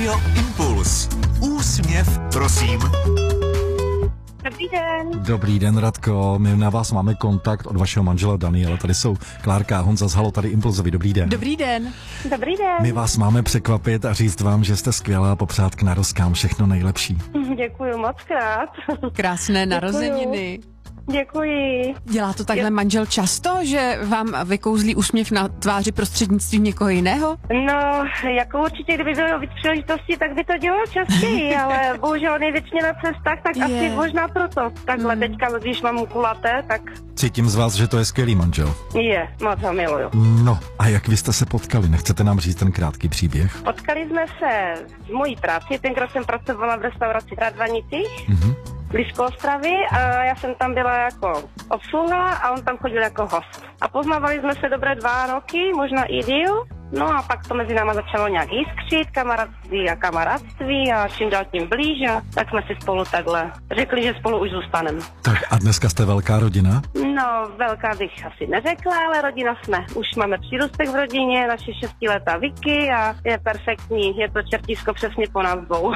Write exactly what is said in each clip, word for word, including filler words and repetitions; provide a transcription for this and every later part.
Rádio Impuls. Úsměv, prosím. Dobrý den. Dobrý den, Radko. My na vás máme kontakt od vašeho manžela Daniela. Tady jsou Klárka a Honza z Halo, tady Impulzovi. Dobrý den. Dobrý den. Dobrý den. My vás máme překvapit a říct vám, že jste skvělá a popřát k narozkám všechno nejlepší. Děkuji moc krát. Krásné narozeniny. Děkuji. Dělá to takhle manžel často, že vám vykouzlí úsměv na tváři prostřednictvím někoho jiného? No, jako určitě, kdyby bylo víc příležitostí, tak by to dělal častěji, ale bohužel největšině na cestách, tak Je. asi možná proto. Takhle Mm. teďka, když mám kulaté, tak Cítím z vás, že to je skvělý manžel. je, moc ho miluju. No, a jak vy jste se potkali? Nechcete nám říct ten krátký příběh? Potkali jsme se v mojí práci, tenkrát jsem pracovala v restauraci v Radvanicích, Mhm. blízko Ostravy, a já jsem tam byla jako obsluha a on tam chodil jako host. A poznávali jsme se dobré dva roky, možná i díl. No a pak to mezi náma začalo nějak jiskřit, kamarádství a kamarádství a čím dál tím blíž a tak jsme si spolu takhle řekli, že spolu už zůstaneme. Tak a dneska jste velká rodina? No, velká bych asi neřekla, ale rodina jsme. Už máme přírůstek v rodině, naše šestiletá Vicky a je perfektní, je to čertísko přesně po nás dvou.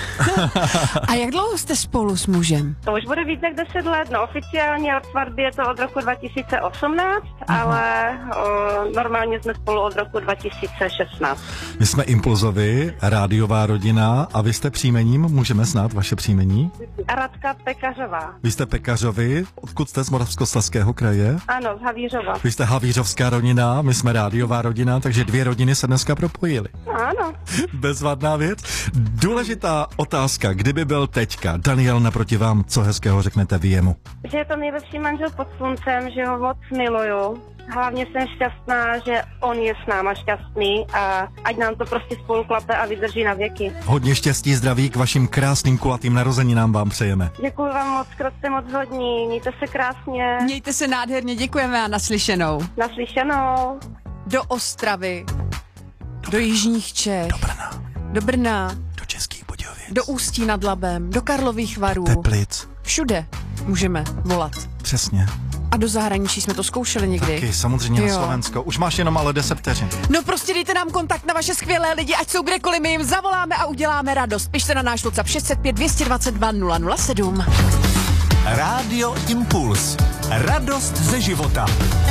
A jak dlouho jste spolu s mužem? To už bude víc jak deset let, no oficiálně od svatby je to od roku dva tisíce osmnáct, Aha. ale o, normálně jsme spolu od roku dva tisíce šestnáct. My jsme Impulzovi, rádiová rodina a vy jste příjmením, můžeme znát vaše příjmení? Radka Pekařová. Vy jste Pekařovi, odkud jste z Moravskoslezského kraje? Ano, z Havířova. Vy jste havířovská rodina, my jsme rádiová rodina, takže dvě rodiny se dneska propojily. Ano. Bezvadná věc. Důležitá otázka, kdyby byl teďka Daniel naproti vám, co hezkého řeknete vy jemu? Že je to nejlepší manžel pod sluncem, že ho moc miluju. Hlavně jsem šťastná, že on je s náma šťastný a ať nám to prostě spolu klape a vydrží na věky. Hodně štěstí, zdraví k vašim krásným kulatým narozeninám vám přejeme. Děkuji vám moc, krát jste moc hodní, mějte se krásně. Mějte se nádherně, děkujeme a naslyšenou. Naslyšenou. Do Ostravy, do Jižních Čech, Do Brna, do Brna, do Českých Budějovic, do Ústí nad Labem, do Karlových Varů. Teplic. Všude můžeme volat. Přesně. A do zahraničí jsme to zkoušeli někdy. Taky, samozřejmě na Jo. Slovensko. Už máš jenom ale deset vteřin. No prostě dejte nám kontakt na vaše skvělé lidi, ať jsou kdekoliv, my jim zavoláme a uděláme radost. Pište na náš WhatsApp šest set pět dvě dva dva nula nula sedm. Rádio Impuls. Radost ze života.